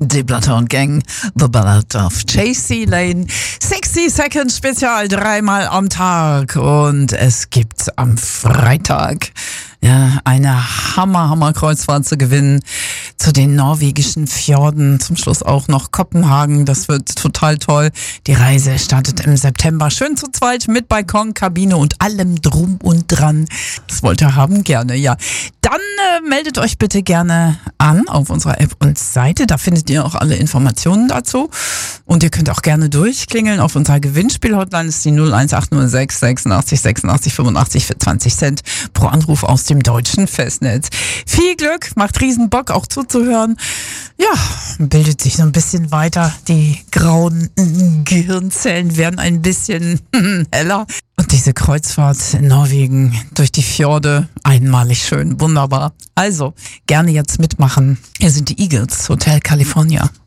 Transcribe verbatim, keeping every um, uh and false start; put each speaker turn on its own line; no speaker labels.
Die Bloodhound Gang, The Ballad of Chasey Lane, sechzig Seconds Spezial, dreimal am Tag. Und es gibt am Freitag ja eine Hammer, Hammer Kreuzfahrt zu gewinnen zu den norwegischen Fjorden. Zum Schluss auch noch Kopenhagen. Das wird total toll. Die Reise startet im September. Schön zu zweit mit Balkon, Kabine und allem drum und dran. Das wollt ihr haben? Gerne, ja. Dann äh, meldet euch bitte gerne an auf unserer App und Seite. Da findet ihr auch alle Informationen dazu. Und ihr könnt auch gerne durchklingeln auf unserer Gewinnspiel-Hotline. Das ist die null eins acht null sechs sechsundachtzig sechsundachtzig fünfundachtzig für zwanzig Cent pro Anruf aus dem deutschen Festnetz. Viel Glück, macht riesen Bock auch zuzuhören. Ja, bildet sich so ein bisschen weiter. Die grauen Gehirnzellen werden ein bisschen heller. Und diese Kreuzfahrt in Norwegen durch die Fjorde, einmalig schön, wunderbar. Also, gerne jetzt mitmachen. Hier sind die Eagles, Hotel California.